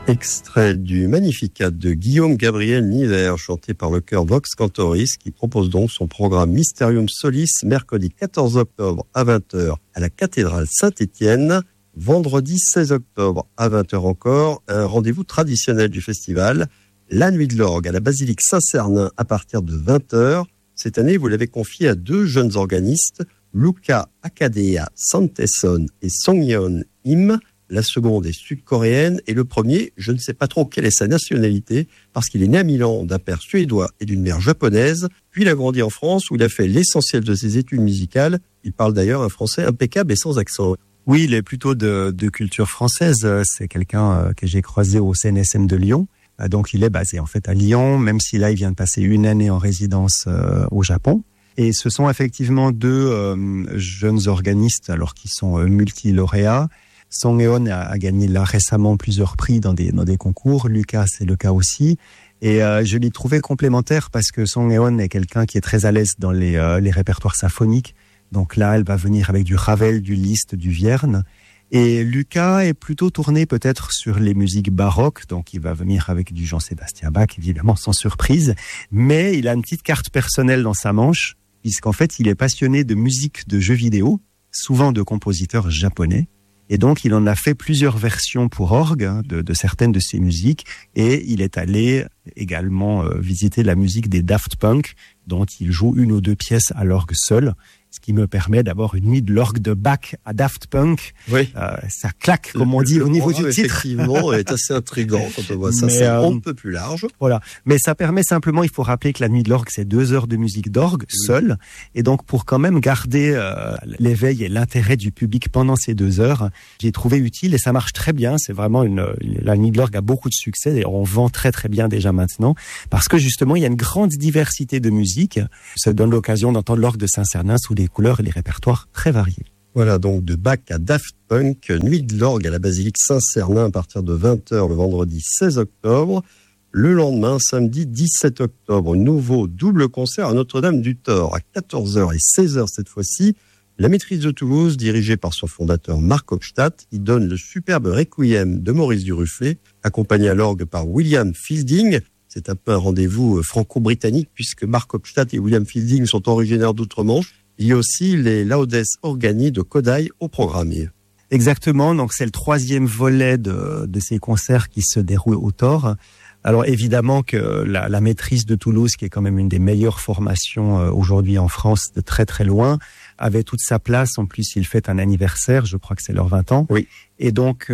Extrait du Magnificat de Guillaume Gabriel Niver, chanté par le chœur Vox Cantoris, qui propose donc son programme Mysterium Solis, mercredi 14 octobre à 20h à la cathédrale Saint-Étienne, vendredi 16 octobre à 20h encore, un rendez-vous traditionnel du festival, la Nuit de l'Orgue à la basilique Saint-Cernin à partir de 20h. Cette année, vous l'avez confié à deux jeunes organistes, Luca Akadea Santesson et Songyeon Im. La seconde est sud-coréenne et le premier, je ne sais pas trop quelle est sa nationalité, parce qu'il est né à Milan d'un père suédois et d'une mère japonaise, puis il a grandi en France où il a fait l'essentiel de ses études musicales. Il parle d'ailleurs un français impeccable et sans accent. Oui, il est plutôt de culture française. C'est quelqu'un que j'ai croisé au CNSM de Lyon. Donc il est basé en fait à Lyon, même si là il vient de passer une année en résidence au Japon. Et ce sont effectivement deux jeunes organistes alors qui sont multilauréats. Songyeon a gagné là récemment plusieurs prix dans des concours. Lucas, c'est le cas aussi. Et je l'ai trouvé complémentaire parce que Songyeon est quelqu'un qui est très à l'aise dans les répertoires symphoniques. Donc là, elle va venir avec du Ravel, du Liszt, du Vierne. Et Lucas est plutôt tourné peut-être sur les musiques baroques. Donc il va venir avec du Jean-Sébastien Bach, évidemment, sans surprise. Mais il a une petite carte personnelle dans sa manche, puisqu'en fait, il est passionné de musique de jeux vidéo, souvent de compositeurs japonais. Et donc, il en a fait plusieurs versions pour orgue de certaines de ses musiques. Et il est allé également visiter la musique des Daft Punk, dont il joue une ou deux pièces à l'orgue seul. Ce qui me permet d'avoir une nuit de l'orgue de Bach à Daft Punk. Oui. Ça claque, comme on dit, au niveau du titre. Effectivement, est assez intriguant quand on voit ça. Mais, c'est un peu plus large. Voilà. Mais ça permet simplement, il faut rappeler que la nuit de l'orgue, c'est 2 heures de musique d'orgue, seule. Et donc, pour quand même garder l'éveil et l'intérêt du public pendant ces 2 heures, j'ai trouvé utile et ça marche très bien. C'est vraiment la nuit de l'orgue a beaucoup de succès et on vend très très bien déjà maintenant. Parce que justement, il y a une grande diversité de musique. Ça donne l'occasion d'entendre l'orgue de Saint-Cernin sous les couleurs et les répertoires très variés. Voilà, donc de Bach à Daft Punk, Nuit de l'Orgue à la basilique Saint-Cernin à partir de 20h le vendredi 16 octobre. Le lendemain, samedi 17 octobre, nouveau double concert à Notre-Dame-du-Thor à 14h et 16h cette fois-ci. La Maîtrise de Toulouse, dirigée par son fondateur Marc Hofstadt, y donne le superbe Requiem de Maurice Duruflé, accompagné à l'orgue par William Fielding. C'est un peu un rendez-vous franco-britannique puisque Marc Hofstadt et William Fielding sont originaires d'Outre-Manche. Il y a aussi les Laudes Organi de Kodály au programme. Exactement, donc c'est le 3e volet de ces concerts qui se déroulent au Thor. Alors évidemment que la Maîtrise de Toulouse, qui est quand même une des meilleures formations aujourd'hui en France de très très loin, avait toute sa place. En plus, il fête un anniversaire, je crois que c'est leurs 20 ans. Oui. Et donc,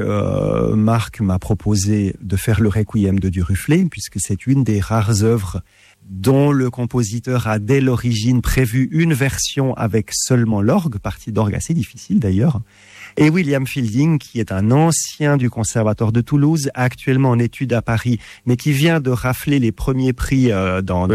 Marc m'a proposé de faire le Requiem de Duruflé, puisque c'est une des rares œuvres dont le compositeur a dès l'origine prévu une version avec seulement l'orgue, partie d'orgue assez difficile d'ailleurs. Et William Fielding, qui est un ancien du Conservatoire de Toulouse, actuellement en études à Paris, mais qui vient de rafler les premiers prix dans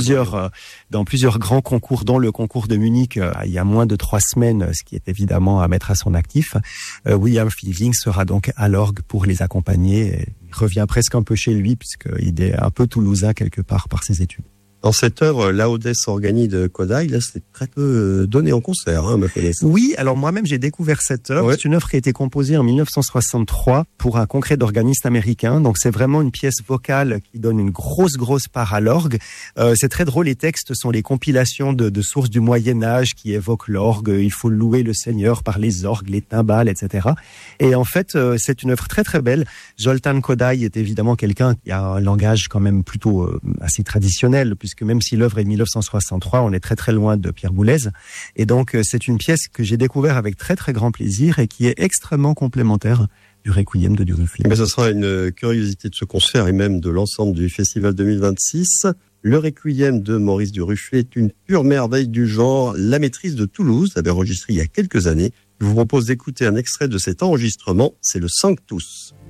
plusieurs grands concours, dont le concours de Munich il y a moins de 3 semaines, ce qui est évidemment à mettre à son actif. William Fielding sera donc à l'orgue pour les accompagner. Il revient presque un peu chez lui, puisqu'il est un peu toulousain quelque part par ses études. Dans cette œuvre, Laudes Organi de Kodály, là, c'est très peu donné en concert, ma connaissance. Oui, alors moi-même, j'ai découvert cette œuvre. Ouais. C'est une œuvre qui a été composée en 1963 pour un congrès d'organistes américains. Donc, c'est vraiment une pièce vocale qui donne une grosse part à l'orgue. C'est très drôle. Les textes sont les compilations de sources du Moyen-Âge qui évoquent l'orgue. Il faut louer le Seigneur par les orgues, les timbales, etc. Et en fait, c'est une œuvre très, très belle. Zoltán Kodály est évidemment quelqu'un qui a un langage quand même plutôt assez traditionnel, puisque même si l'œuvre est de 1963, on est très très loin de Pierre Boulez. Et donc, c'est une pièce que j'ai découvert avec très très grand plaisir et qui est extrêmement complémentaire du Requiem de Duruflé. Mais ce sera une curiosité de ce concert et même de l'ensemble du festival 2026. Le Requiem de Maurice Duruflé est une pure merveille du genre. La Maîtrise de Toulouse avait enregistré il y a quelques années. Je vous propose d'écouter un extrait de cet enregistrement. C'est le Sanctus.